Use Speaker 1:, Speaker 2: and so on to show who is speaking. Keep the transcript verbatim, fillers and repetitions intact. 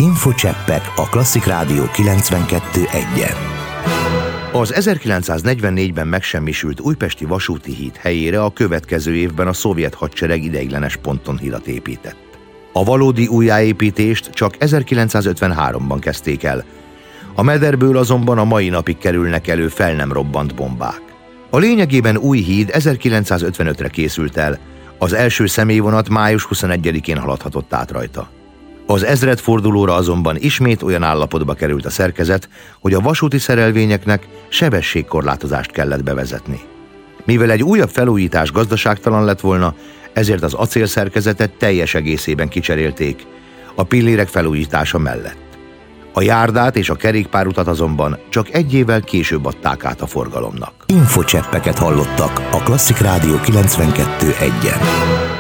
Speaker 1: Infocseppek a Klasszik Rádió kilencvenkettő egyen. Az ezerkilencszáznegyvennégyben megsemmisült újpesti vasúti híd helyére a következő évben a szovjet hadsereg ideiglenes ponton hidat épített. A valódi újjáépítést csak ezerkilencszázötvenháromban kezdték el. A mederből azonban a mai napig kerülnek elő fel nem robbant bombák. A lényegében új híd ezerkilencszázötvenötre készült el, az első személyvonat május huszonegyedikén haladhatott át rajta. Az ezredfordulóra azonban ismét olyan állapotba került a szerkezet, hogy a vasúti szerelvényeknek sebességkorlátozást kellett bevezetni. Mivel egy újabb felújítás gazdaságtalan lett volna, ezért az acélszerkezetet teljes egészében kicserélték, a pillérek felújítása mellett. A járdát és a kerékpárutat azonban csak egy évvel később adták át a forgalomnak.
Speaker 2: Infocseppeket hallottak a Klasszik Rádió kilencvenkettő egyen.